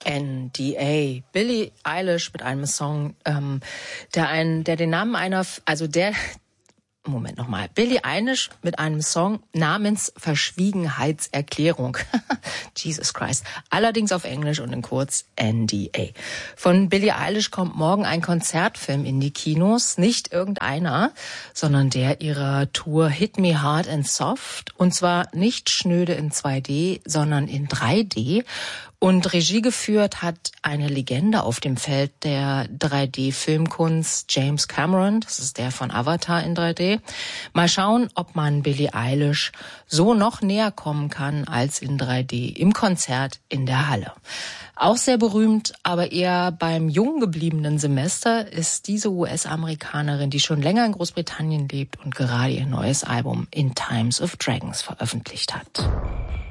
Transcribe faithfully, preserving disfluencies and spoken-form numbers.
N D A. Billie Eilish mit einem Song, ähm, der einen, der den Namen einer, also der, Moment nochmal. Billie Eilish mit einem Song namens Verschwiegenheitserklärung. Jesus Christ. Allerdings auf Englisch und in kurz N D A. Von Billie Eilish kommt morgen ein Konzertfilm in die Kinos. Nicht irgendeiner, sondern der ihrer Tour Hit Me Hard and Soft. Und zwar nicht schnöde in zwei D, sondern in drei D. Und Regie geführt hat eine Legende auf dem Feld der drei D-Filmkunst, James Cameron. Das ist der von Avatar in drei D. Mal schauen, ob man Billie Eilish so noch näher kommen kann als in drei D im Konzert in der Halle. Auch sehr berühmt, aber eher beim jung gebliebenen Semester ist diese U S-Amerikanerin, die schon länger in Großbritannien lebt und gerade ihr neues Album In Times of Dragons veröffentlicht hat.